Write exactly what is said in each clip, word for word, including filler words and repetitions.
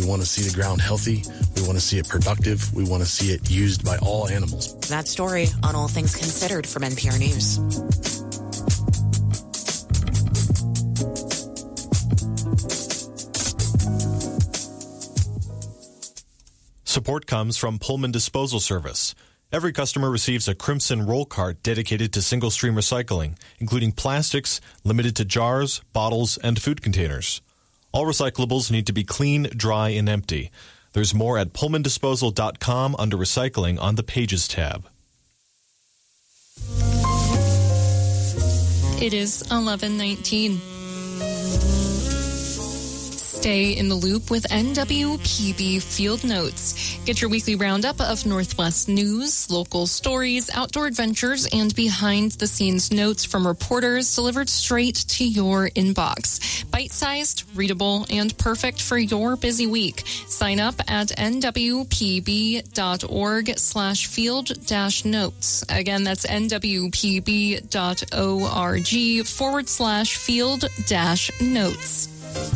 want to see the ground healthy. We want to see it productive. We want to see it used by all animals. That story on All Things Considered from N P R News. Support comes from Pullman Disposal Service. Every customer receives a Crimson roll cart dedicated to single-stream recycling, including plastics limited to jars, bottles, and food containers. All recyclables need to be clean, dry, and empty. There's more at pullman disposal dot com under Recycling on the Pages tab. It is eleven nineteen. Stay in the loop with N W P B Field Notes. Get your weekly roundup of Northwest news, local stories, outdoor adventures, and behind-the-scenes notes from reporters delivered straight to your inbox. Bite-sized, readable, and perfect for your busy week. Sign up at n w p b dot org slash field dash notes. Again, that's n w p b dot org forward slash field dash notes.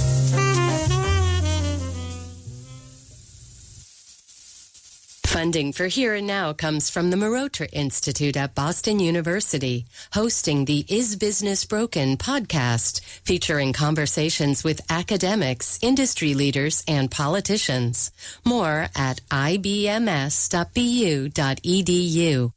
Funding for Here and Now comes from the Marotra Institute at Boston University, hosting the Is Business Broken podcast, featuring conversations with academics, industry leaders, and politicians. More at i b m s dot b u dot e d u.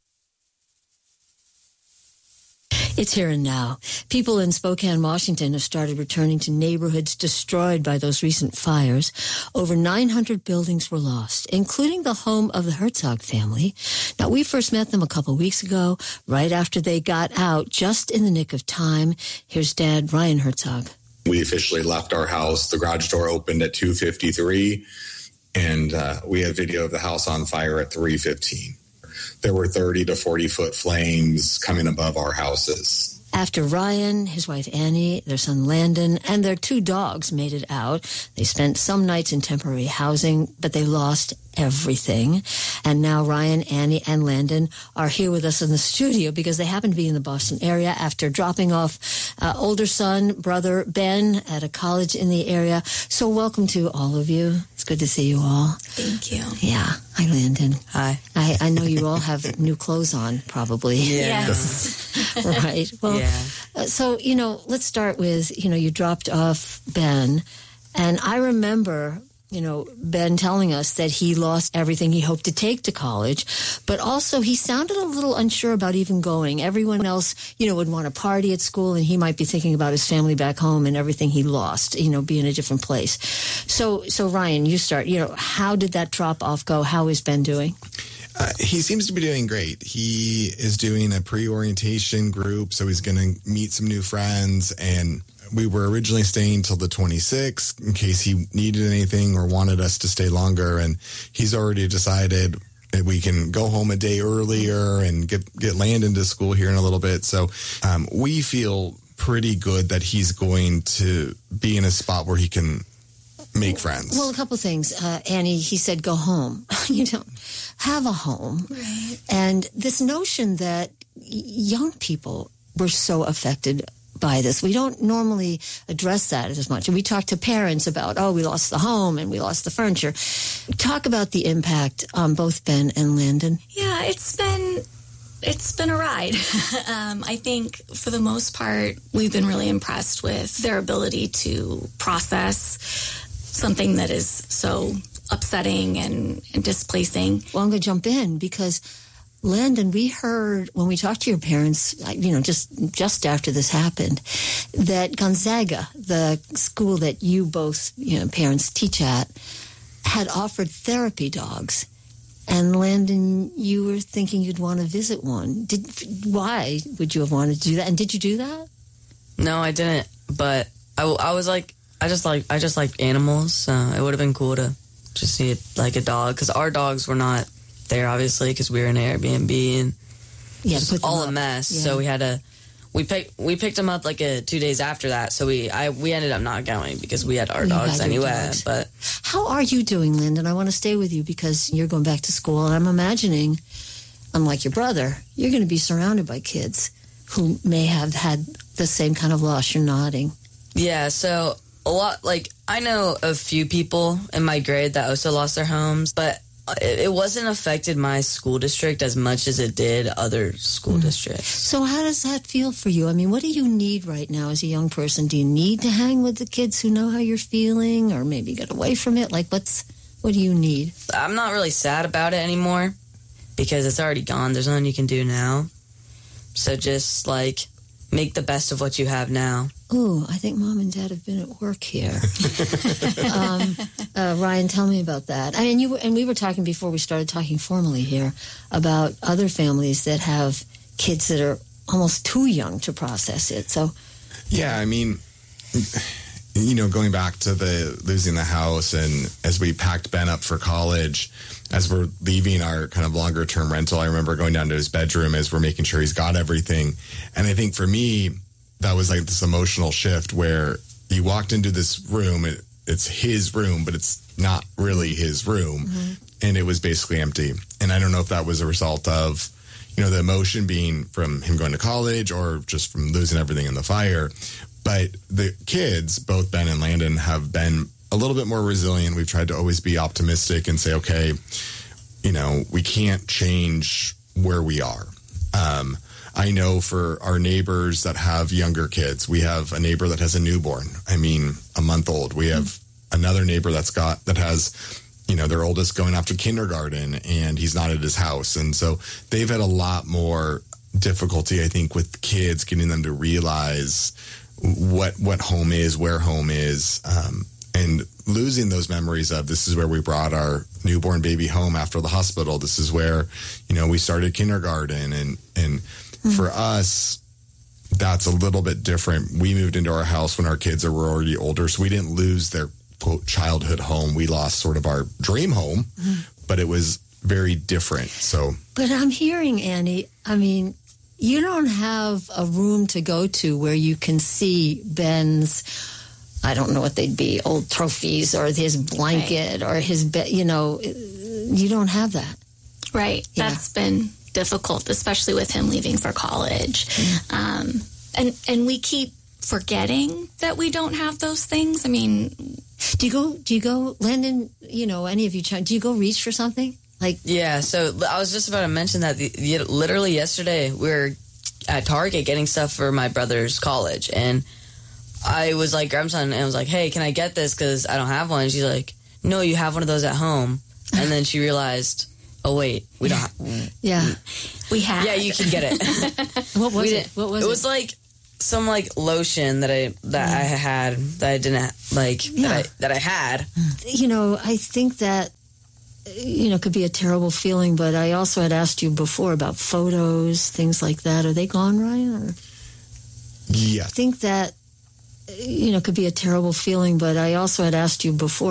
It's Here and Now. People in Spokane, Washington have started returning to neighborhoods destroyed by those recent fires. Over nine hundred buildings were lost, including the home of the Herzog family. Now, we first met them a couple weeks ago, right after they got out, just in the nick of time. Here's Dad, Ryan Herzog. We officially left our house. The garage door opened at two fifty-three, and uh, we had video of the house on fire at three fifteen. There were thirty to forty foot flames coming above our houses. After Ryan, his wife Annie, their son Landon, and their two dogs made it out, they spent some nights in temporary housing, but they lost everything. And now Ryan, Annie, and Landon are here with us in the studio because they happen to be in the Boston area after dropping off uh, older son, brother Ben at a college in the area. So welcome to all of you. It's good to see you all. Thank you. Yeah. Hi, Landon. Hi. I, I know you all have new clothes on, probably. Yeah. Yes. Right. Well, yeah. uh, so, you know, let's start with, you know, you dropped off Ben. And I remember, you know, Ben telling us that he lost everything he hoped to take to college, but also he sounded a little unsure about even going. Everyone else, you know, would want to party at school, and he might be thinking about his family back home and everything he lost, you know, be in a different place. So, so Ryan, you start, you know, how did that drop off go? How is Ben doing? Uh, he seems to be doing great. He is doing a pre-orientation group, so he's going to meet some new friends, and we were originally staying till the twenty-sixth in case he needed anything or wanted us to stay longer. And he's already decided that we can go home a day earlier and get, get Landon to school here in a little bit. So um, we feel pretty good that he's going to be in a spot where he can make friends. Well, a couple of things. Uh, Annie, he said, go home. You don't have a home. Right. And this notion that young people were so affected by this. We don't normally address that as much. And we talk to parents about, oh, we lost the home and we lost the furniture. Talk about the impact on both Ben and Landon. Yeah, it's been it's been a ride. um, I think for the most part, we've been really impressed with their ability to process something that is so upsetting and, and displacing. Well, I'm going to jump in because Landon, we heard when we talked to your parents, you know, just just after this happened, that Gonzaga, the school that you both, you know, parents teach at, had offered therapy dogs. And Landon, you were thinking you'd want to visit one. Did why would you have wanted to do that? And did you do that? No, I didn't. But I, I was like, I just like I just like animals. So it would have been cool to just see it like a dog because our dogs were not there, obviously, because we were in an Airbnb and yeah, just all a mess. Yeah. So we had to we picked we picked them up like a, two days after that. So we I we ended up not going because we had our you dogs had anyway. Dogs. But how are you doing, Lyndon? I want to stay with you because you're going back to school, and I'm imagining, unlike your brother, you're going to be surrounded by kids who may have had the same kind of loss. You're nodding. Yeah. So a lot, like, I know a few people in my grade that also lost their homes, but it, it wasn't affected my school district as much as it did other school mm. districts. So how does that feel for you? I mean, what do you need right now as a young person? Do you need to hang with the kids who know how you're feeling, or maybe get away from it? Like, what's what do you need? I'm not really sad about it anymore because it's already gone. There's nothing you can do now. So just, like, make the best of what you have now. Ooh, I think Mom and Dad have been at work here. um, uh, Ryan, tell me about that. I mean, you were, and we were talking before we started talking formally here about other families that have kids that are almost too young to process it. So, yeah, I mean, you know, going back to the losing the house, and as we packed Ben up for college, as we're leaving our kind of longer term rental, I remember going down to his bedroom as we're making sure he's got everything. And I think for me, that was like this emotional shift where he walked into this room. It, it's his room, but it's not really his room. Mm-hmm. And it was basically empty. And I don't know if that was a result of, you know, the emotion being from him going to college or just from losing everything in the fire. But the kids, both Ben and Landon, have been a little bit more resilient. We've tried to always be optimistic and say, okay, you know, we can't change where we are. Um, I know for our neighbors that have younger kids, we have a neighbor that has a newborn. I mean, a month old. We have mm-hmm. another neighbor that's got, that has, you know, their oldest going off to kindergarten and he's not at his house. And so they've had a lot more difficulty, I think, with kids, getting them to realize what, what home is, where home is, um, and losing those memories of this is where we brought our newborn baby home after the hospital. This is where, you know, we started kindergarten. And, and mm-hmm. for us, that's a little bit different. We moved into our house when our kids were already older, so we didn't lose their, quote, childhood home. We lost sort of our dream home, mm-hmm. but it was very different. So, but I'm hearing, Annie, I mean, you don't have a room to go to where you can see Ben's, I don't know what they'd be, old trophies or his blanket right. or his bed, you know, you don't have that. Right. Yeah. That's been difficult, especially with him leaving for college. Mm. Um, and, and we keep forgetting that we don't have those things. I mean, do you go, do you go, Landon, you know, any of you, do you go reach for something? Like, yeah, so I was just about to mention that the, literally yesterday we were at Target getting stuff for my brother's college, and I was like, grab son, and I was like, hey, can I get this? Because I don't have one. And she's like, no, you have one of those at home. And then she realized, oh, wait, we don't have. Yeah. We have. Yeah, you can get it. What was it? What was it? It was like some like lotion that I that yeah. I had that I didn't like yeah. that I that I had. You know, I think that, you know, could be a terrible feeling, but I also had asked you before about photos, things like that. Are they gone, Ryan? Or? Yeah. I think that, you know, could be a terrible feeling, but I also had asked you before